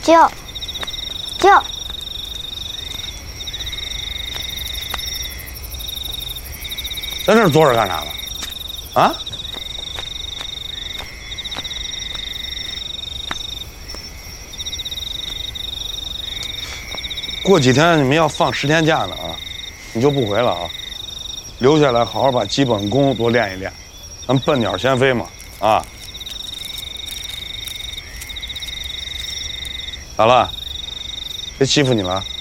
叫， 在这儿坐着干啥呢？啊？过几天你们要放10天假呢啊，你就不回了啊，留下来好好把基本功多练一练，咱笨鸟先飞嘛啊！咋了？谁欺负你了？